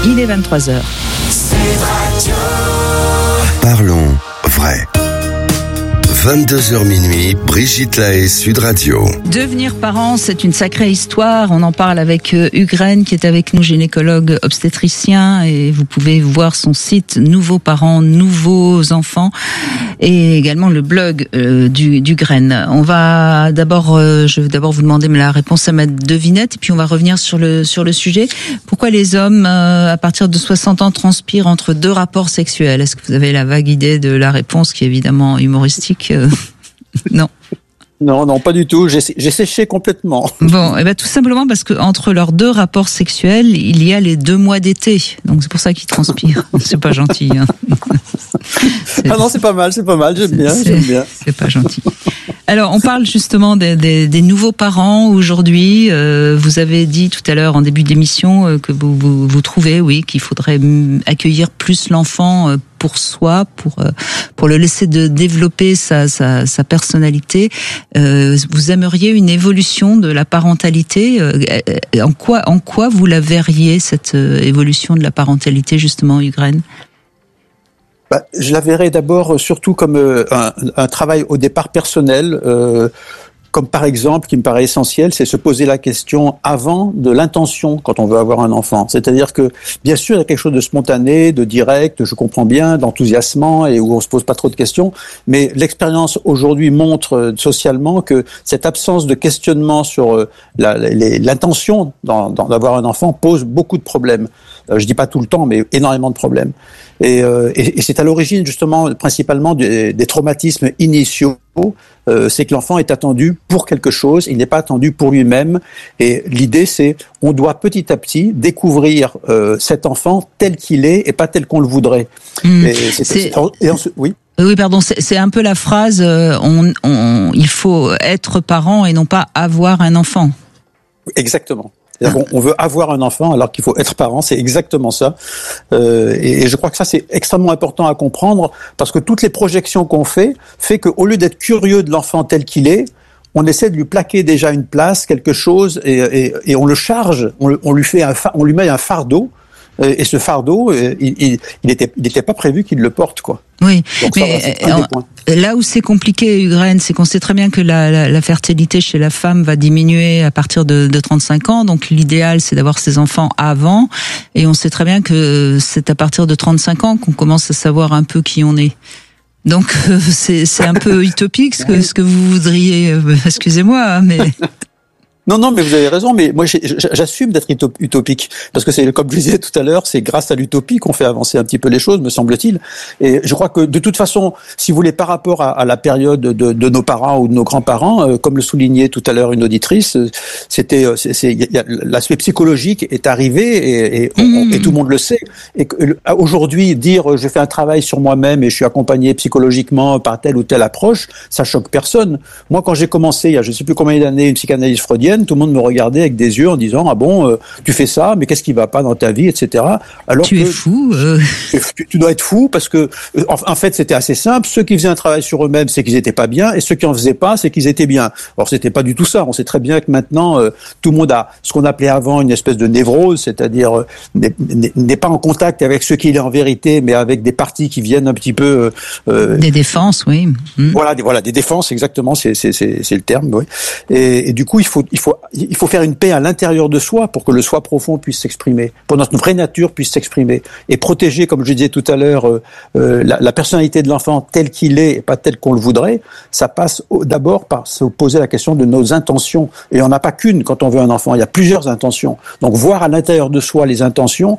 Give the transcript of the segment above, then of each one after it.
Il est 23h. Parlons vrai. 22h minuit, Brigitte Lahaie, Sud Radio. Devenir parent, c'est une sacrée histoire. On en parle avec Hugues Rennes, qui est avec nous, gynécologue obstétricien, et vous pouvez voir son site Nouveaux parents, nouveaux enfants, et également le blog d'Hugues Rennes. On va je vais d'abord vous demander la réponse à ma devinette, et puis on va revenir sur le sujet. Pourquoi les hommes, à partir de 60 ans, transpirent entre deux rapports sexuels? Est-ce que vous avez la vague idée de la réponse, qui est évidemment humoristique? Non. Non, pas du tout. J'ai séché complètement. Bon, tout simplement parce que entre leurs deux rapports sexuels, il y a les 2 mois d'été. Donc c'est pour ça qu'ils transpirent. C'est pas gentil. Hein. Non, c'est pas mal. J'aime bien. C'est pas gentil. Alors, on parle justement des nouveaux parents aujourd'hui. Vous avez dit tout à l'heure en début d'émission que vous trouvez, oui, qu'il faudrait accueillir plus l'enfant pour soi, pour le laisser développer sa personnalité. Vous aimeriez une évolution de la parentalité. En quoi vous la verriez, cette évolution de la parentalité, justement, Hugues Rennes? Je la verrais d'abord surtout comme un travail au départ personnel, comme par exemple, qui me paraît essentiel, c'est se poser la question avant de l'intention quand on veut avoir un enfant. C'est-à-dire que, bien sûr, il y a quelque chose de spontané, de direct, je comprends bien, d'enthousiasmant et où on se pose pas trop de questions, mais l'expérience aujourd'hui montre socialement que cette absence de questionnement sur l'intention d'avoir un enfant pose beaucoup de problèmes. Je dis pas tout le temps, mais énormément de problèmes. Et c'est à l'origine justement principalement des traumatismes initiaux. C'est que l'enfant est attendu pour quelque chose, il n'est pas attendu pour lui-même. Et l'idée, c'est on doit petit à petit découvrir cet enfant tel qu'il est et pas tel qu'on le voudrait. Oui. Oui, pardon, c'est un peu la phrase il faut être parent et non pas avoir un enfant. Exactement. On veut avoir un enfant alors qu'il faut être parent, c'est exactement ça. Et je crois que ça, c'est extrêmement important à comprendre parce que toutes les projections qu'on fait qu'au lieu d'être curieux de l'enfant tel qu'il est, on essaie de lui plaquer déjà une place, quelque chose, et on le charge, on lui met un fardeau. Et ce fardeau, il était pas prévu qu'il le porte, quoi. Oui, donc mais là où c'est compliqué, Hugues Rennes, c'est qu'on sait très bien que la fertilité chez la femme va diminuer à partir de 35 ans. Donc l'idéal, c'est d'avoir ses enfants avant. Et on sait très bien que c'est à partir de 35 ans qu'on commence à savoir un peu qui on est. Donc c'est un peu utopique ce que vous voudriez. Excusez-moi, mais... Non, mais vous avez raison, mais moi j'assume d'être utopique, parce que c'est, comme je disais tout à l'heure, c'est grâce à l'utopie qu'on fait avancer un petit peu les choses, me semble-t-il. Et je crois que de toute façon, si vous voulez, par rapport à la période de nos parents ou de nos grands-parents, comme le soulignait tout à l'heure une auditrice, l'aspect psychologique est arrivé et tout le monde le sait. Et aujourd'hui, dire je fais un travail sur moi-même et je suis accompagné psychologiquement par telle ou telle approche, ça choque personne. Moi, quand j'ai commencé, il y a je sais plus combien d'années, une psychanalyse freudienne, tout le monde me regardait avec des yeux en disant ah bon tu fais ça mais qu'est-ce qui va pas dans ta vie, etc. Alors tu es fou. Tu dois être fou parce que en fait c'était assez simple. Ceux qui faisaient un travail sur eux-mêmes, c'est qu'ils étaient pas bien, et ceux qui en faisaient pas, c'est qu'ils étaient bien. Alors c'était pas du tout ça. On sait très bien que maintenant tout le monde a ce qu'on appelait avant une espèce de névrose, c'est-à-dire n'est pas en contact avec ce qu'il est en vérité, mais avec des parties qui viennent un petit peu des défenses, oui. Voilà des défenses, exactement, c'est le terme, oui. Et du coup il faut faire une paix à l'intérieur de soi pour que le soi profond puisse s'exprimer, pour que notre vraie nature puisse s'exprimer, et protéger, comme je disais tout à l'heure, la personnalité de l'enfant tel qu'il est et pas tel qu'on le voudrait. Ça passe d'abord par se poser la question de nos intentions, et on n'a pas qu'une quand on veut un enfant, il y a plusieurs intentions. Donc voir à l'intérieur de soi les intentions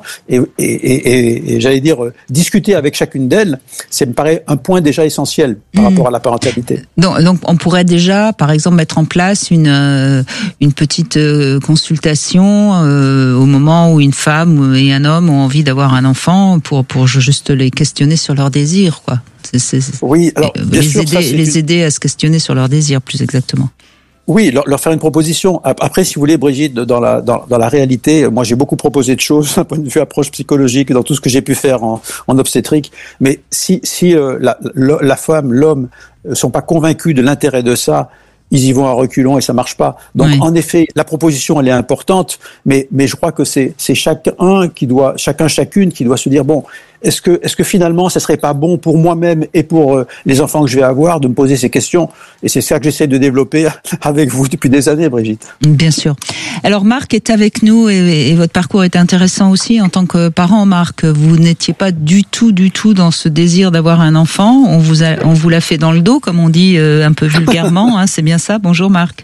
et j'allais dire discuter avec chacune d'elles, ça me paraît un point déjà essentiel par rapport à la parentalité. Donc on pourrait déjà, par exemple, mettre en place une petite consultation au moment où une femme et un homme ont envie d'avoir un enfant pour juste les questionner sur leurs désirs, quoi. Oui, alors bien sûr, les aider à se questionner sur leurs désirs, plus exactement. Oui, leur faire une proposition. Après, si vous voulez, Brigitte, dans la réalité, moi j'ai beaucoup proposé de choses d'un point de vue approche psychologique dans tout ce que j'ai pu faire en obstétrique. Mais si la femme, l'homme sont pas convaincus de l'intérêt de ça, ils y vont à reculons et ça marche pas. Donc en effet, la proposition elle est importante, mais je crois que c'est chacune qui doit se dire bon, est-ce que finalement ça serait pas bon pour moi-même et pour les enfants que je vais avoir de me poser ces questions, et c'est ça que j'essaie de développer avec vous depuis des années, Brigitte. Bien sûr. Alors Marc est avec nous et votre parcours est intéressant aussi en tant que parent. Marc, vous n'étiez pas du tout dans ce désir d'avoir un enfant. On vous l'a fait dans le dos, comme on dit un peu vulgairement. Hein, c'est bien ça. Bonjour Marc.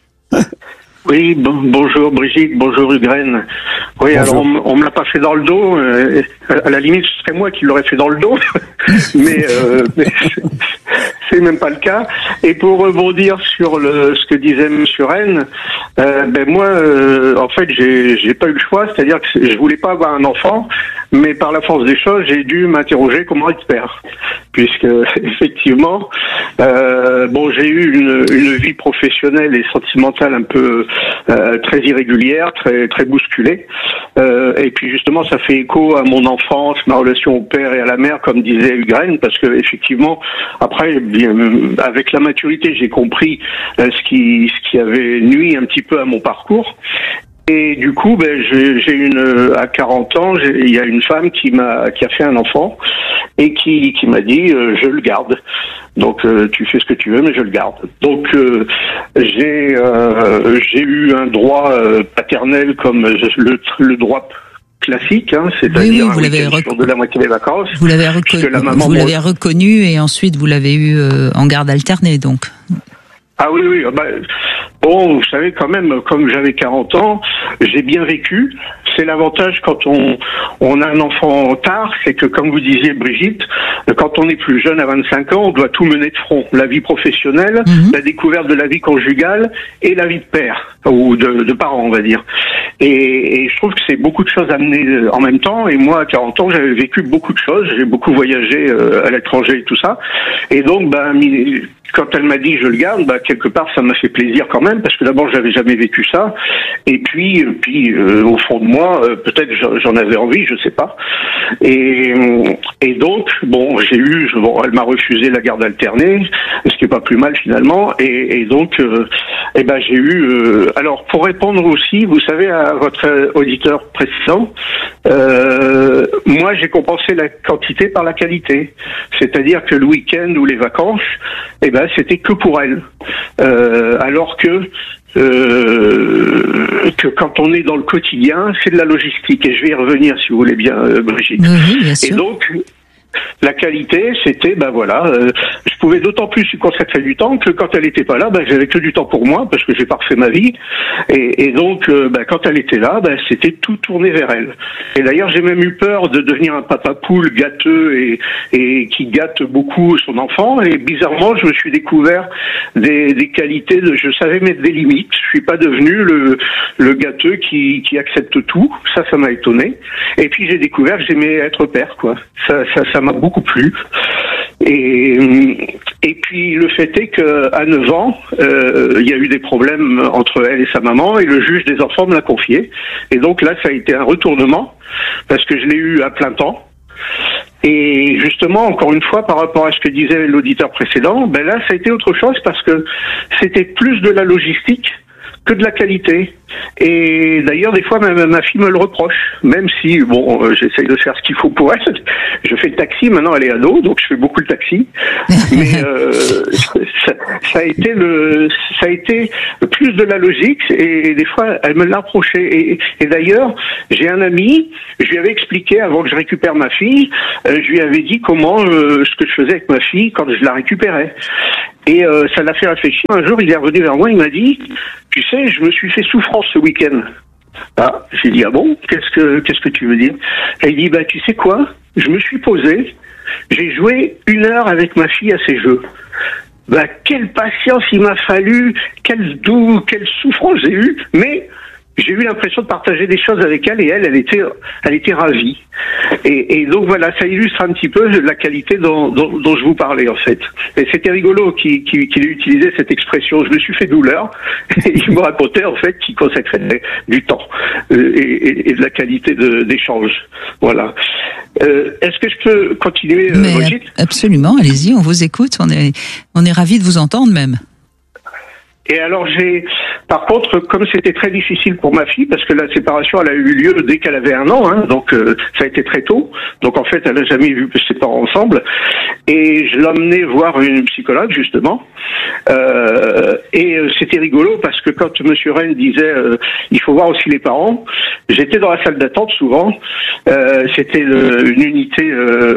Oui, bonjour Brigitte, bonjour Ugraine. Oui, bonjour. Alors on me l'a pas fait dans le dos. À la limite, ce serait moi qui l'aurais fait dans le dos, mais c'est même pas le cas. Et pour rebondir sur ce que disait Monsieur Rennes, moi, en fait, j'ai pas eu le choix. C'est-à-dire que je voulais pas avoir un enfant, mais par la force des choses, j'ai dû m'interroger comment être père, puisque effectivement, j'ai eu une vie professionnelle et sentimentale un peu très irrégulière, très bousculée, et puis justement ça fait écho à mon enfance, ma relation au père et à la mère, comme disait Ugraine, parce que effectivement après, avec la maturité, j'ai compris ce qui avait nui un petit peu à mon parcours. Et du coup, j'ai à 40 ans, il y a une femme qui a fait un enfant et qui m'a dit je le garde. Donc tu fais ce que tu veux, mais je le garde. Donc j'ai eu un droit paternel comme le droit classique, hein, c'est-à-dire vous l'avez de la moitié des vacances. Vous l'avez reconnu et ensuite vous l'avez eu en garde alternée, donc. Ah oui. Bon, vous savez, quand même, comme j'avais 40 ans, j'ai bien vécu. C'est l'avantage quand on a un enfant tard, c'est que, comme vous disiez, Brigitte, quand on est plus jeune, à 25 ans, on doit tout mener de front. La vie professionnelle, la découverte de la vie conjugale et la vie de père, ou de parent, on va dire. Et je trouve que c'est beaucoup de choses à mener en même temps. Et moi, à 40 ans, j'avais vécu beaucoup de choses. J'ai beaucoup voyagé à l'étranger et tout ça. Et donc, quand elle m'a dit je le garde, quelque part ça m'a fait plaisir quand même, parce que d'abord j'avais jamais vécu ça, et puis au fond de moi peut-être j'en avais envie, je sais pas, et donc elle m'a refusé la garde alternée, ce qui est pas plus mal finalement, et donc j'ai eu alors pour répondre aussi, vous savez, à votre auditeur précédent, moi j'ai compensé la quantité par la qualité, c'est-à-dire que le week-end ou les vacances, c'était que pour elle, alors que quand on est dans le quotidien, c'est de la logistique, et je vais y revenir si vous voulez bien, Brigitte. Oui, bien sûr. Et donc la qualité, c'était, je pouvais d'autant plus lui consacrer du temps que quand elle était pas là, j'avais que du temps pour moi, parce que j'ai pas refait ma vie. Et donc, quand elle était là, c'était tout tourné vers elle. Et d'ailleurs, j'ai même eu peur de devenir un papa poule gâteux et qui gâte beaucoup son enfant. Et bizarrement, je me suis découvert des qualités je savais mettre des limites. Je suis pas devenu le gâteux qui accepte tout. Ça m'a étonné. Et puis, j'ai découvert que j'aimais être père, quoi. Ça m'a beaucoup plu. Et puis le fait est qu'à 9 ans, il y a eu des problèmes entre elle et sa maman, et le juge des enfants me l'a confié. Et donc là, ça a été un retournement, parce que je l'ai eu à plein temps. Et justement, encore une fois, par rapport à ce que disait l'auditeur précédent, là, ça a été autre chose, parce que c'était plus de la logistique que de la qualité. Et d'ailleurs, des fois, ma fille me le reproche, même si, j'essaye de faire ce qu'il faut pour elle. Je fais le taxi, maintenant elle est ado, donc je fais beaucoup le taxi. Mais ça a été plus de la logique, et des fois, elle me l'a reproché. Et d'ailleurs, j'ai un ami, je lui avais expliqué, avant que je récupère ma fille, je lui avais dit comment, ce que je faisais avec ma fille quand je la récupérais. Et ça l'a fait réfléchir. Un jour, il est revenu vers moi, il m'a dit, tu sais, je me suis fait souffrance ce week-end. Ah, j'ai dit, ah bon, qu'est-ce que tu veux dire? Et il dit, tu sais quoi? Je me suis posé, j'ai joué 1 heure avec ma fille à ses jeux. Quelle patience il m'a fallu, quelle souffrance j'ai eue, mais j'ai eu l'impression de partager des choses avec elle, et elle était ravie. Et donc voilà, ça illustre un petit peu la qualité dont je vous parlais en fait. Et c'était rigolo qu'il ait utilisé cette expression. Je me suis fait douleur, et il me racontait en fait qu'il consacrait du temps et de la qualité d'échange. Voilà. Est-ce que je peux continuer, Brigitte ? Absolument, allez-y, on vous écoute. On est ravis de vous entendre même. Et alors par contre, comme c'était très difficile pour ma fille, parce que la séparation, elle a eu lieu dès qu'elle avait 1 an, donc ça a été très tôt. Donc en fait, elle n'a jamais vu ses parents ensemble. Et je l'emmenais voir une psychologue, justement. Et c'était rigolo parce que quand Monsieur Rennes disait il faut voir aussi les parents, j'étais dans la salle d'attente souvent. C'était une unité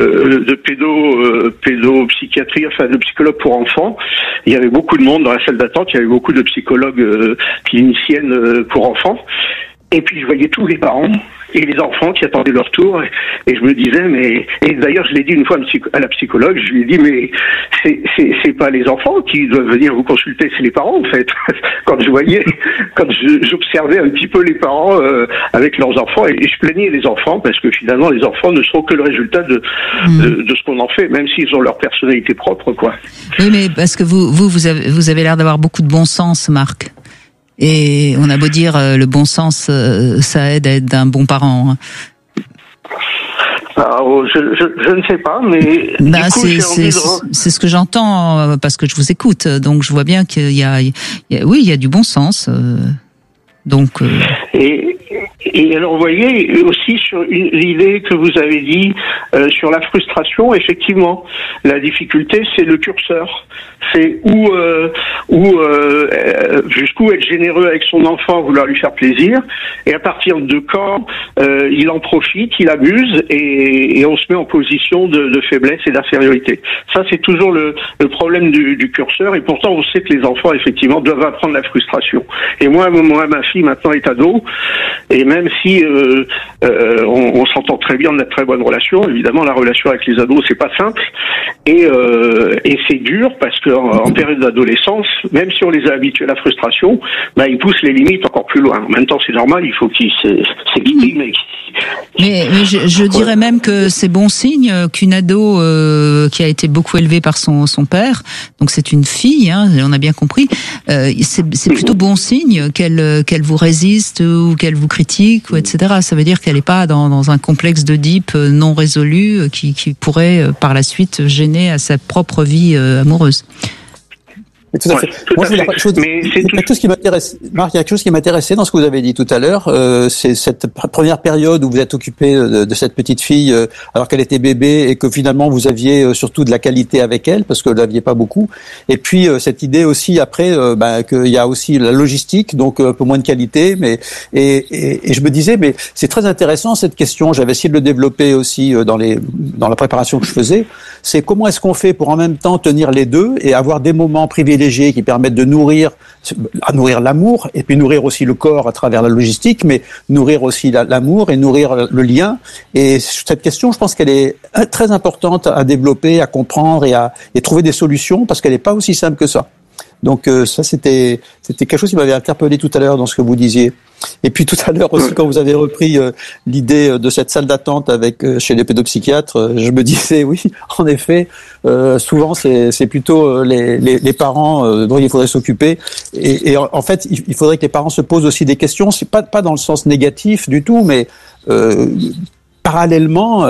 de pédopsychiatrie, enfin de psychologue pour enfants. Il y avait beaucoup de monde dans la salle d'attente. Il y avait beaucoup de psychologues cliniciennes pour enfants. Et puis je voyais tous les parents et les enfants qui attendaient leur tour, et je me disais et d'ailleurs je l'ai dit une fois à la psychologue, je lui ai dit mais c'est pas les enfants qui doivent venir vous consulter, c'est les parents en fait. Quand j'observais un petit peu les parents avec leurs enfants, et je plaignais les enfants parce que finalement les enfants ne seront que le résultat de ce qu'on en fait, même s'ils ont leur personnalité propre, quoi. Oui, mais parce que vous avez l'air d'avoir beaucoup de bon sens, Marc. Et on a beau dire le bon sens, ça aide à être d'un bon parent. Alors, je ne sais pas, mais c'est ce que j'entends parce que je vous écoute. Donc je vois bien qu'il y a du bon sens. Et alors, vous voyez, aussi sur l'idée que vous avez dit sur la frustration, effectivement, la difficulté, c'est le curseur. C'est jusqu'où être généreux avec son enfant, vouloir lui faire plaisir, et à partir de quand il en profite, il abuse, et on se met en position de faiblesse et d'infériorité. Ça, c'est toujours le problème du curseur, et pourtant, on sait que les enfants, effectivement, doivent apprendre la frustration. Et moi, ma fille, maintenant, est ado, et même si on s'entend très bien, on a de très bonnes relations, évidemment la relation avec les ados c'est pas simple, et c'est dur parce qu'en période d'adolescence, même si on les a habitués à la frustration, ils poussent les limites encore plus loin. En même temps c'est normal, il faut qu'ils s'expriment. Mais je dirais même que c'est bon signe qu'une ado qui a été beaucoup élevée par son père, donc c'est une fille, on a bien compris, c'est plutôt bon signe qu'elle vous résiste ou qu'elle vous critique, ou etc. Ça veut dire qu'elle n'est pas dans un complexe d'Oedipe non résolu qui pourrait par la suite gêner à sa propre vie amoureuse. Tout à fait. Moi, il y a quelque chose qui m'intéresse, Marc, il y a quelque chose qui m'intéressait dans ce que vous avez dit tout à l'heure, c'est cette première période où vous êtes occupé de cette petite fille alors qu'elle était bébé, et que finalement vous aviez surtout de la qualité avec elle parce que vous l'aviez pas beaucoup. Et puis cette idée aussi après qu'il y a aussi la logistique, donc un peu moins de qualité, mais et je me disais mais c'est très intéressant cette question. J'avais essayé de le développer aussi dans la préparation que je faisais. C'est comment est-ce qu'on fait pour en même temps tenir les deux et avoir des moments privilégiés qui permettent de nourrir l'amour, et puis nourrir aussi le corps à travers la logistique, mais nourrir aussi l'amour et nourrir le lien. Et cette question, je pense qu'elle est très importante à développer, à comprendre et trouver des solutions, parce qu'elle n'est pas aussi simple que ça. Donc ça, c'était quelque chose qui m'avait interpellé tout à l'heure dans ce que vous disiez. Et puis tout à l'heure aussi, quand vous avez repris l'idée de cette salle d'attente chez les pédopsychiatres, je me disais oui, en effet, souvent c'est plutôt les parents dont il faudrait s'occuper. Et en fait, il faudrait que les parents se posent aussi des questions. C'est pas dans le sens négatif du tout, mais parallèlement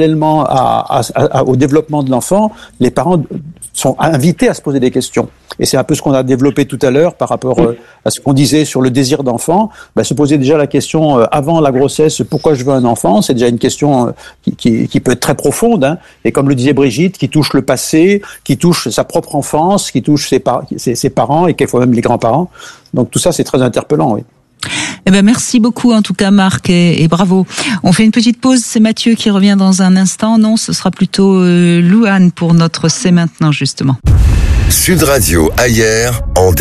au développement de l'enfant, les parents sont invités à se poser des questions. Et c'est un peu ce qu'on a développé tout à l'heure par rapport à ce qu'on disait sur le désir d'enfant. Se poser déjà la question avant la grossesse, pourquoi je veux un enfant, c'est déjà une question qui peut être très profonde, et comme le disait Brigitte, qui touche le passé, qui touche sa propre enfance, qui touche ses parents et quelquefois même les grands-parents. Donc tout ça, c'est très interpellant, oui. Merci beaucoup en tout cas Marc et bravo. On fait une petite pause, c'est Mathieu qui revient dans un instant. Non, ce sera plutôt Louane pour notre C'est maintenant justement. Sud Radio ailleurs en